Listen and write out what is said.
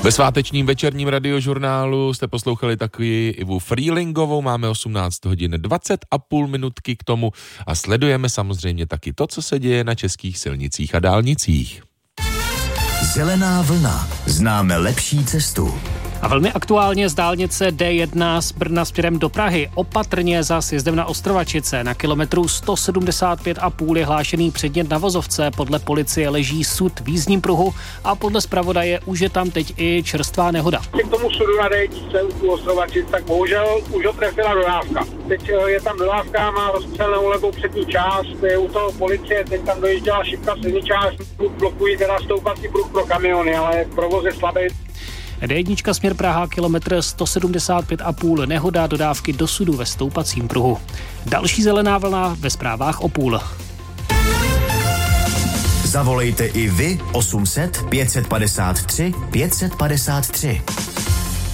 Ve svátečním večerním radiožurnálu jste poslouchali taky Ivu Freelingovou, máme 18 hodin 20,5 minutky k tomu a sledujeme samozřejmě taky to, co se děje na českých silnicích a dálnicích. Zelená vlna. Známe lepší cestu. A velmi aktuálně z dálnice D1 z Brna směrem do Prahy. Opatrně za sjezdem na Ostrovačice. Na kilometru 175,5 je hlášený předmět na vozovce. Podle policie leží sud v jízdním pruhu a podle zpravodaje už je tam teď i čerstvá nehoda. K tomu sudu na D1 u Ostrovačic, tak bohužel už ho trefila dodávka. Teď je tam dodávka, má rozstřelenou levou přední část, je u toho policie, teď tam dojížděla šipka silničář, blokují teda stoupací pruh pro kamiony, ale provoz je slabý. D1 směr Praha, kilometr 175,5, nehoda, dodávky do sudu ve stoupacím pruhu. Další zelená vlna ve zprávách o půl. Zavolejte i vy 800 553 553.